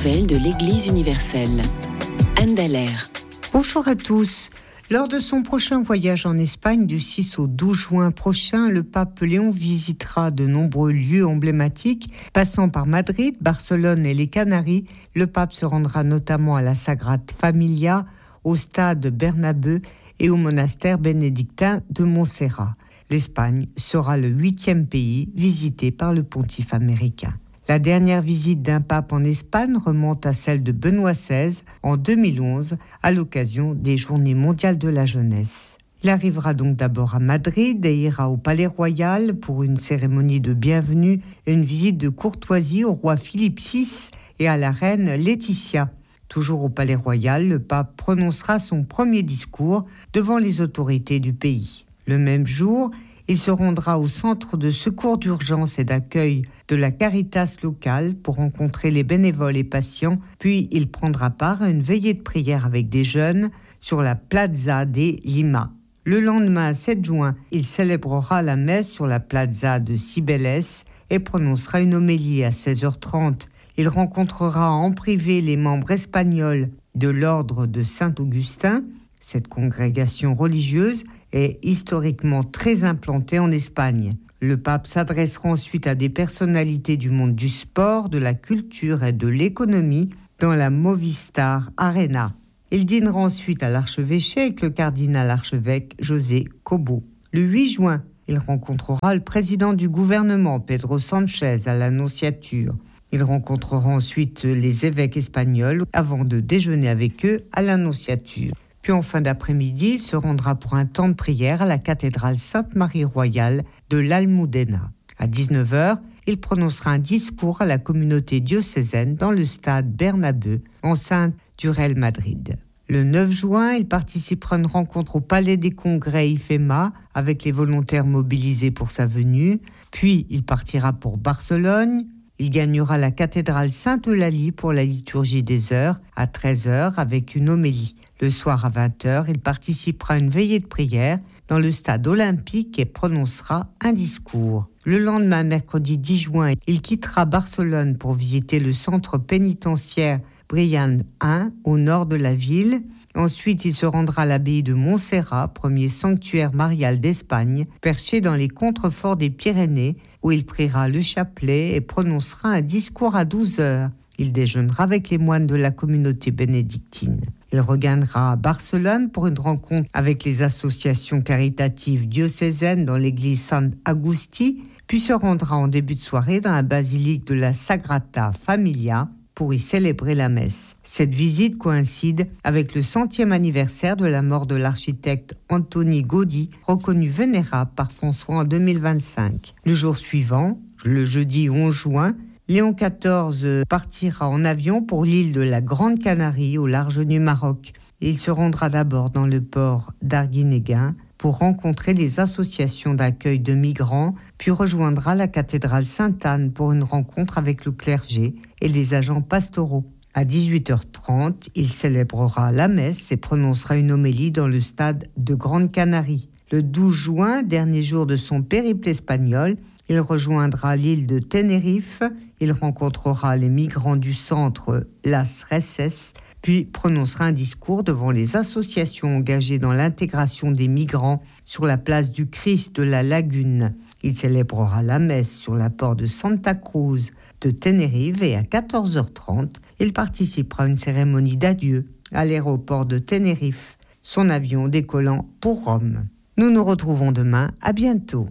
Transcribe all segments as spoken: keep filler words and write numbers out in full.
nouvelles de l'Église universelle. Anne Dallaire. Bonjour à tous. Lors de son prochain voyage en Espagne du six au douze juin prochain, le pape Léon visitera de nombreux lieux emblématiques. Passant par Madrid, Barcelone et les Canaries, le pape se rendra notamment à la Sagrada Familia, au stade Bernabéu et au monastère bénédictin de Montserrat. L'Espagne sera le huitième pays visité par le pontife américain. La dernière visite d'un pape en Espagne remonte à celle de Benoît seize en deux mille onze à l'occasion des Journées mondiales de la jeunesse. Il arrivera donc d'abord à Madrid et ira au Palais Royal pour une cérémonie de bienvenue et une visite de courtoisie au roi Philippe six et à la reine Laetitia. Toujours au Palais Royal, le pape prononcera son premier discours devant les autorités du pays. Le même jour, il se rendra au centre de secours d'urgence et d'accueil de la Caritas locale pour rencontrer les bénévoles et patients, puis il prendra part à une veillée de prière avec des jeunes sur la Plaza de Lima. Le lendemain, sept juin, il célébrera la messe sur la Plaza de Cibeles et prononcera une homélie à seize heures trente. Il rencontrera en privé les membres espagnols de l'ordre de Saint-Augustin. Cette congrégation religieuse est historiquement très implantée en Espagne. Le pape s'adressera ensuite à des personnalités du monde du sport, de la culture et de l'économie dans la Movistar Arena. Il dînera ensuite à l'archevêché avec le cardinal archevêque José Cobo. Le huit juin, il rencontrera le président du gouvernement, Pedro Sánchez, à l'Annonciature. Il rencontrera ensuite les évêques espagnols avant de déjeuner avec eux à l'Annonciature. Puis en fin d'après-midi, il se rendra pour un temps de prière à la cathédrale Sainte-Marie Royale de l'Almudena. À dix-neuf heures, il prononcera un discours à la communauté diocésaine dans le stade Bernabéu, enceinte du Real Madrid. Le neuf juin, il participera à une rencontre au Palais des Congrès I F E M A avec les volontaires mobilisés pour sa venue. Puis il partira pour Barcelone. Il gagnera la cathédrale Sainte-Eulalie pour la liturgie des heures à treize heures avec une homélie. Le soir à vingt heures, il participera à une veillée de prière dans le stade olympique et prononcera un discours. Le lendemain, mercredi dix juin, il quittera Barcelone pour visiter le centre pénitentiaire Brian un au nord de la ville. Ensuite, il se rendra à l'abbaye de Montserrat, premier sanctuaire marial d'Espagne, perché dans les contreforts des Pyrénées, où il priera le chapelet et prononcera un discours à douze heures. Il déjeunera avec les moines de la communauté bénédictine. Il regagnera à Barcelone pour une rencontre avec les associations caritatives diocésaines dans l'église San Agustí, puis se rendra en début de soirée dans la basilique de la Sagrada Familia pour y célébrer la messe. Cette visite coïncide avec le centième anniversaire de la mort de l'architecte Antoni Gaudí, reconnu vénérable par François en deux mille vingt-cinq. Le jour suivant, le jeudi onze juin, Léon quatorze partira en avion pour l'île de la Grande Canarie au large du Maroc. Il se rendra d'abord dans le port d'Arguinéguin pour rencontrer les associations d'accueil de migrants, puis rejoindra la cathédrale Sainte-Anne pour une rencontre avec le clergé et les agents pastoraux. À dix-huit heures trente, il célébrera la messe et prononcera une homélie dans le stade de Grande Canarie. Le douze juin, dernier jour de son périple espagnol, il rejoindra l'île de Tenerife. Il rencontrera les migrants du centre Las Reses, puis prononcera un discours devant les associations engagées dans l'intégration des migrants sur la place du Christ de la Lagune. Il célébrera la messe sur la porte de Santa Cruz de Tenerife et à quatorze heures trente, il participera à une cérémonie d'adieu à l'aéroport de Tenerife, son avion décollant pour Rome. Nous nous retrouvons demain, à bientôt.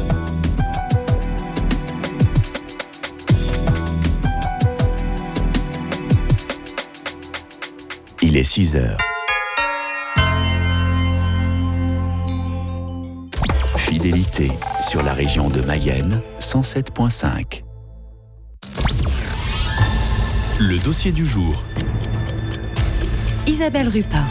Il est six heures. Fidélité sur la région de Mayenne, cent sept virgule cinq. Le dossier du jour. Isabelle Rupin.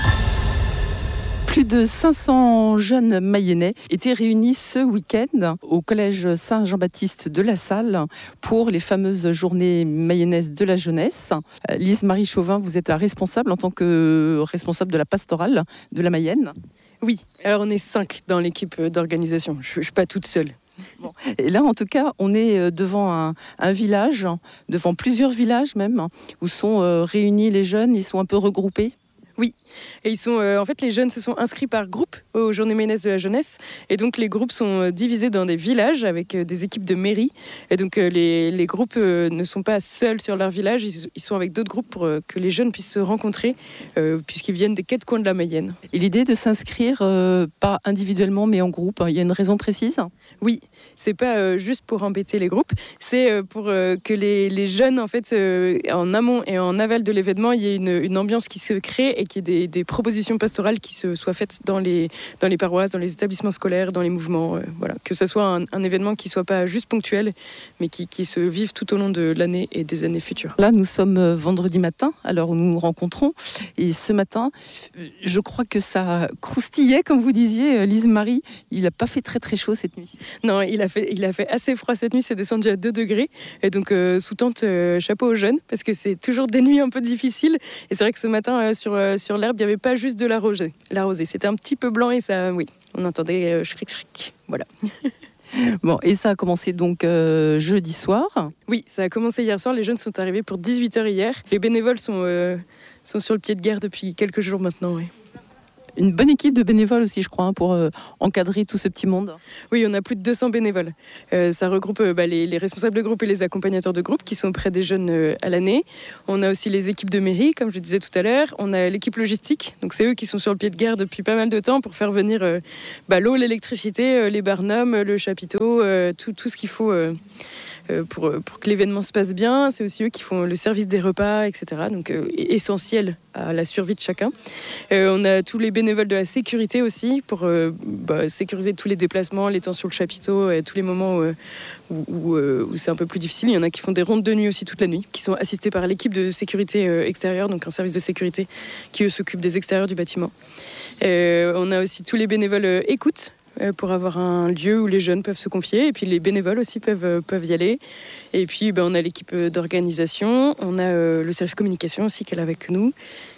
Plus de cinq cents jeunes mayennais étaient réunis ce week-end au collège Saint-Jean-Baptiste de La Salle pour les fameuses journées mayennaises de la jeunesse. Lise-Marie Chauvin, vous êtes la responsable en tant que responsable de la pastorale de la Mayenne. Oui, alors on est cinq dans l'équipe d'organisation, je ne suis pas toute seule. Bon. Et là, en tout cas, on est devant un, un village, devant plusieurs villages même, où sont euh, réunis les jeunes, ils sont un peu regroupés. Oui, et ils sont, euh, en fait, les jeunes se sont inscrits par groupe aux Journées Mayennaises de la jeunesse, et donc les groupes sont divisés dans des villages avec euh, des équipes de mairie, et donc euh, les, les groupes euh, ne sont pas seuls sur leur village, ils, ils sont avec d'autres groupes pour euh, que les jeunes puissent se rencontrer, euh, puisqu'ils viennent des quatre coins de la Mayenne. Et l'idée de s'inscrire, euh, pas individuellement, mais en groupe, il y a une raison précise ? Oui, c'est pas euh, juste pour embêter les groupes, c'est euh, pour euh, que les, les jeunes, en fait, euh, en amont et en aval de l'événement, il y ait une, une ambiance qui se crée et qu'il y ait des, des propositions pastorales qui se soient faites dans les, dans les paroisses, dans les établissements scolaires, dans les mouvements. Euh, voilà. Que ce soit un, un événement qui ne soit pas juste ponctuel, mais qui, qui se vive tout au long de l'année et des années futures. Là, nous sommes vendredi matin, à l'heure où nous nous rencontrons. Et ce matin, je crois que ça croustillait, comme vous disiez, Lise-Marie. Il n'a pas fait très très chaud cette nuit. Non, il a fait, il a fait assez froid cette nuit, c'est descendu à deux degrés. Et donc, euh, sous tente, euh, chapeau aux jeunes, parce que c'est toujours des nuits un peu difficiles. Et c'est vrai que ce matin, euh, sur, euh, sur l'herbe, il n'y avait pas juste de la rosée. La rosée. C'était un petit peu blanc et ça, oui, on entendait euh, chric chric. Voilà. Bon, et ça a commencé donc euh, jeudi soir. Oui, ça a commencé hier soir. Les jeunes sont arrivés pour dix-huit heures hier. Les bénévoles sont, euh, sont sur le pied de guerre depuis quelques jours maintenant, oui. Une bonne équipe de bénévoles aussi, je crois, hein, pour euh, encadrer tout ce petit monde. Oui, on a plus de deux cents bénévoles. Euh, ça regroupe euh, bah, les, les responsables de groupe et les accompagnateurs de groupe qui sont auprès des jeunes euh, à l'année. On a aussi les équipes de mairie, comme je disais tout à l'heure. On a l'équipe logistique, donc c'est eux qui sont sur le pied de guerre depuis pas mal de temps pour faire venir euh, bah, l'eau, l'électricité, euh, les barnums, le chapiteau, euh, tout, tout ce qu'il faut... Euh, Pour, pour que l'événement se passe bien. C'est aussi eux qui font le service des repas, et cetera. Donc euh, essentiel à la survie de chacun. Euh, on a tous les bénévoles de la sécurité aussi pour euh, bah, sécuriser tous les déplacements, les temps sur le chapiteau, et tous les moments où, où, où, où c'est un peu plus difficile. Il y en a qui font des rondes de nuit aussi toute la nuit, qui sont assistés par l'équipe de sécurité euh, extérieure, donc un service de sécurité qui eux s'occupe des extérieurs du bâtiment. Euh, on a aussi tous les bénévoles euh, écoute, pour avoir un lieu où les jeunes peuvent se confier, et puis les bénévoles aussi peuvent, peuvent y aller. Et puis ben, on a l'équipe d'organisation, on a euh, le service communication aussi qui est là avec nous.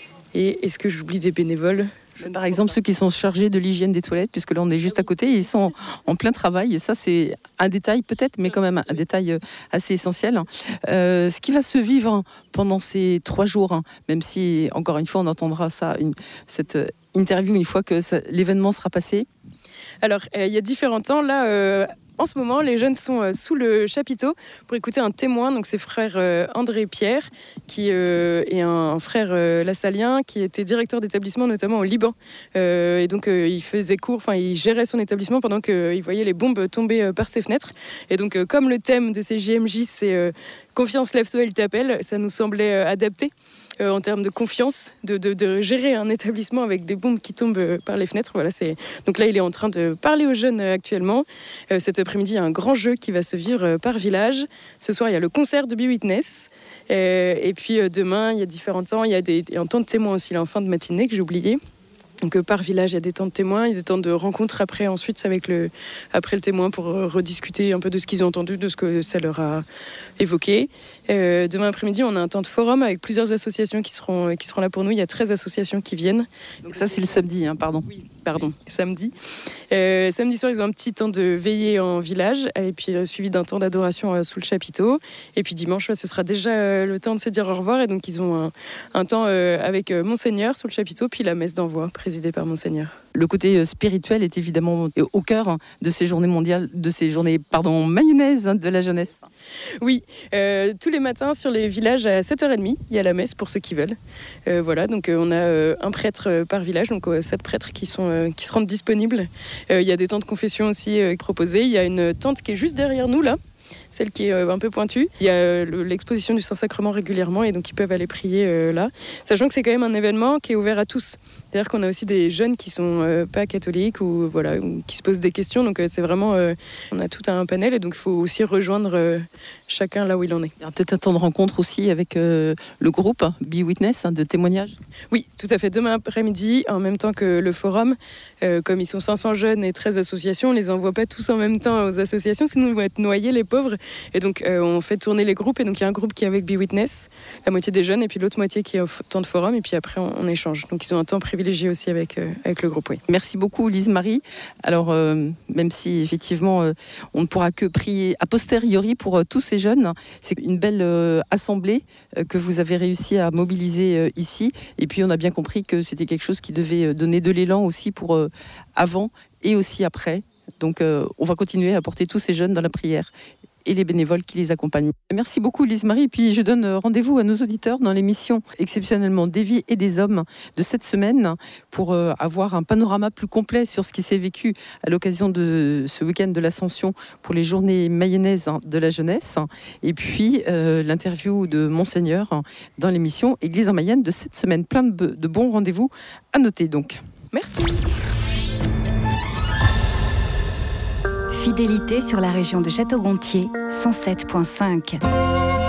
Et est-ce que j'oublie des bénévoles ? Par exemple, ceux qui sont chargés de l'hygiène des toilettes, puisque là on est juste à côté, ils sont en plein travail, et ça c'est un détail peut-être, mais quand même un détail assez essentiel. Euh, ce qui va se vivre pendant ces trois jours, hein, même si encore une fois on entendra ça, une, cette interview une fois que ça, l'événement sera passé. Alors, euh, il y a différents temps. Là, euh, en ce moment, les jeunes sont euh, sous le chapiteau pour écouter un témoin. Donc, c'est frère euh, André Pierre, qui euh, est un frère euh, lassalien, qui était directeur d'établissement, notamment au Liban. Euh, et donc, euh, il faisait cours, enfin, il gérait son établissement pendant qu'il voyait les bombes tomber euh, par ses fenêtres. Et donc, euh, comme le thème de ces J M J, c'est euh, « Confiance, lève-toi, il t'appelle », ça nous semblait euh, adapté. Euh, en termes de confiance, de, de, de gérer un établissement avec des bombes qui tombent euh, par les fenêtres. Voilà, c'est... Donc là, il est en train de parler aux jeunes euh, actuellement. Euh, cet après-midi, il y a un grand jeu qui va se vivre euh, par village. Ce soir, il y a le concert de Be Witness. Euh, et puis euh, demain, il y a différents temps. Il y a des, un temps de témoin aussi là, en fin de matinée que j'ai oublié. Donc euh, par village, il y a des temps de témoins, il y a des temps de rencontres après, ensuite avec le, après le témoin pour euh, rediscuter un peu de ce qu'ils ont entendu, de ce que ça leur a évoqué. Euh, demain après-midi, on a un temps de forum avec plusieurs associations qui seront, qui seront là pour nous. Il y a treize associations qui viennent. Donc ça, c'est le samedi, hein, pardon. Oui, pardon, samedi. Euh, samedi soir, ils ont un petit temps de veillée en village, et puis euh, suivi d'un temps d'adoration euh, sous le chapiteau. Et puis dimanche, ouais, ce sera déjà euh, le temps de se dire au revoir. Et donc, ils ont un, un temps euh, avec euh, Monseigneur sous le chapiteau, puis la messe d'envoi présidée par Monseigneur. Le côté spirituel est évidemment au cœur de ces journées mondiales, de ces journées, pardon, mayennaises de la jeunesse. Oui, euh, tous les matins sur les villages à sept heures trente, il y a la messe pour ceux qui veulent. Euh, voilà, donc euh, on a euh, un prêtre par village, donc euh, sept prêtres qui, sont, euh, qui se rendent disponibles. Euh, il y a des temps de confession aussi euh, proposés. Il y a une tente qui est juste derrière nous là, celle qui est euh, un peu pointue. Il y a euh, l'exposition du Saint-Sacrement régulièrement, et donc ils peuvent aller prier euh, là. Sachant que c'est quand même un événement qui est ouvert à tous. C'est-à-dire qu'on a aussi des jeunes qui sont euh, pas catholiques ou, voilà, ou qui se posent des questions. Donc euh, c'est vraiment, euh, on a tout un panel, et donc il faut aussi rejoindre euh, chacun là où il en est. Il y aura peut-être un temps de rencontre aussi avec euh, le groupe Be Witness, hein, de témoignages. Oui, tout à fait. Demain après-midi, en même temps que le forum, euh, comme ils sont cinq cents jeunes et treize associations, on les envoie pas tous en même temps aux associations, sinon ils vont être noyés les pauvres. Et donc, euh, on fait tourner les groupes. Et donc, il y a un groupe qui est avec Be Witness, la moitié des jeunes, et puis l'autre moitié qui est au temps de forum. Et puis après, on, on échange. Donc, ils ont un temps privilégié aussi avec, euh, avec le groupe. Oui. Merci beaucoup, Lise-Marie. Alors, euh, même si effectivement, euh, on ne pourra que prier a posteriori pour euh, tous ces jeunes, c'est une belle euh, assemblée euh, que vous avez réussi à mobiliser euh, ici. Et puis, on a bien compris que c'était quelque chose qui devait donner de l'élan aussi pour euh, avant et aussi après. Donc, euh, on va continuer à porter tous ces jeunes dans la prière et les bénévoles qui les accompagnent. Merci beaucoup, Lise-Marie. Et puis, je donne rendez-vous à nos auditeurs dans l'émission exceptionnellement des vies et des hommes de cette semaine pour euh, avoir un panorama plus complet sur ce qui s'est vécu à l'occasion de ce week-end de l'Ascension pour les journées mayennaises de la jeunesse. Et puis, euh, l'interview de Monseigneur dans l'émission Église en Mayenne de cette semaine. Plein de, de bons rendez-vous à noter donc. Merci. Fidélité sur la région de Château-Gontier, cent sept virgule cinq.